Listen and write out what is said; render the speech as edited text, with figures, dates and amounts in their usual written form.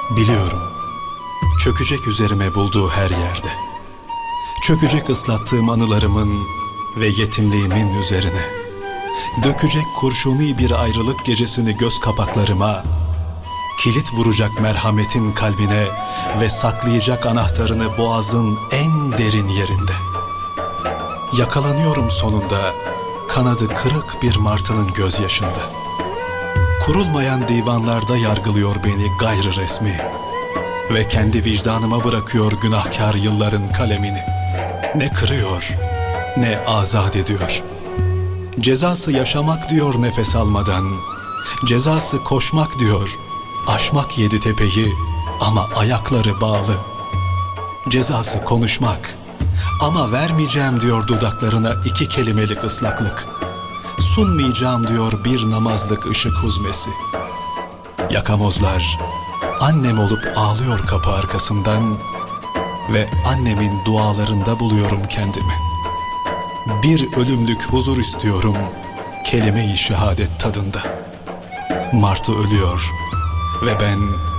Biliyorum, çökecek üzerime bulduğu her yerde. Çökecek ıslattığım anılarımın ve yetimliğimin üzerine. Dökecek kurşuni bir ayrılık gecesini göz kapaklarıma, kilit vuracak merhametin kalbine ve saklayacak anahtarını boğazın en derin yerinde. Yakalanıyorum sonunda, kanadı kırık bir martının gözyaşında. Kurulmayan divanlarda yargılıyor beni gayrı resmi ve kendi vicdanıma bırakıyor günahkar yılların kalemini. Ne kırıyor, ne azat ediyor. Cezası yaşamak diyor nefes almadan, cezası koşmak diyor, aşmak yedi tepeyi ama ayakları bağlı. Cezası konuşmak ama vermeyeceğim diyor dudaklarına iki kelimelik ıslaklık. Sunmayacağım diyor bir namazlık ışık huzmesi. Yakamozlar annem olup ağlıyor kapı arkasından ve annemin dualarında buluyorum kendimi. Bir ölümlük huzur istiyorum kelime-i şehadet tadında. Martı ölüyor ve ben